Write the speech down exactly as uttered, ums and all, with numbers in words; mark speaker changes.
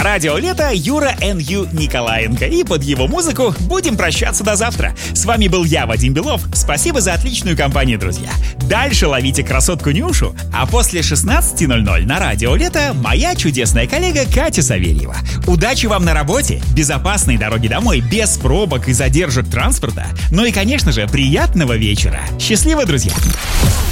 Speaker 1: радио Лето Юра эн ю Николаенко. И под его музыку будем прощаться до завтра. С вами был я, Вадим Белов. Спасибо за отличную компанию, друзья. Дальше ловите красотку Нюшу, а после шестнадцати ноль-ноль на радио Лето моя чудесная коллега Катя Савельева. Удачи вам на работе, безопасной дороги домой, без пробок и задержек транспорта. Ну и, конечно же, приятного вечера. Счастливо, друзья!